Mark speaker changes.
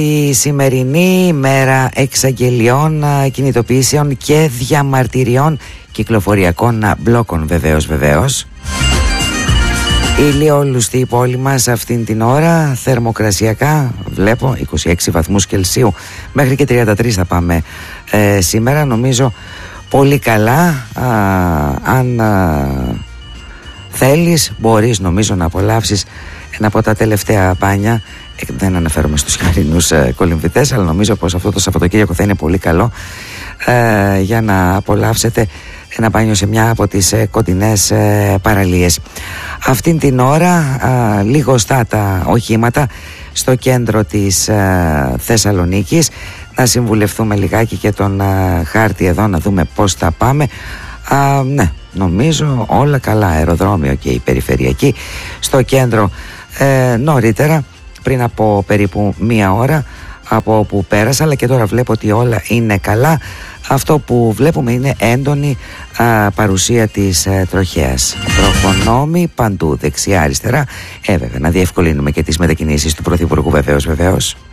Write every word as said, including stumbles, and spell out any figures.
Speaker 1: Η σημερινή ημέρα εξαγγελιών, κινητοποιήσεων και διαμαρτυριών κυκλοφοριακών μπλόκων, βεβαίως βεβαίως. Ηλιόλουστη η πόλη μας αυτήν την ώρα. Θερμοκρασιακά βλέπω είκοσι έξι βαθμούς Κελσίου. Μέχρι και τριάντα τρεις θα πάμε ε, σήμερα. Νομίζω πολύ καλά. Α, αν α, θέλεις μπορείς νομίζω να απολαύσεις ένα από τα τελευταία μπάνια. Δεν αναφέρομαι στους χαρινούς ε, κολυμβητές, αλλά νομίζω πως αυτό το Σαββατοκύριακο θα είναι πολύ καλό ε, για να απολαύσετε ένα μπάνιο σε μια από τις ε, κοντινές ε, παραλίες. Αυτήν την ώρα ε, λιγοστά τα οχήματα στο κέντρο της ε, Θεσσαλονίκης. Να συμβουλευτούμε λιγάκι και τον ε, χάρτη εδώ, να δούμε πώς θα πάμε. ε, Ναι, νομίζω όλα καλά. Αεροδρόμιο και η περιφερειακή στο κέντρο ε, νωρίτερα, πριν από περίπου μία ώρα από όπου πέρασα, αλλά και τώρα βλέπω ότι όλα είναι καλά. Αυτό που βλέπουμε είναι έντονη α, παρουσία της ε, τροχέας. Τροχονόμοι παντού, δεξιά, αριστερά. Ε, βέβαια, να διευκολύνουμε και τις μετακινήσεις του Πρωθυπουργού, βεβαίως, βεβαίως.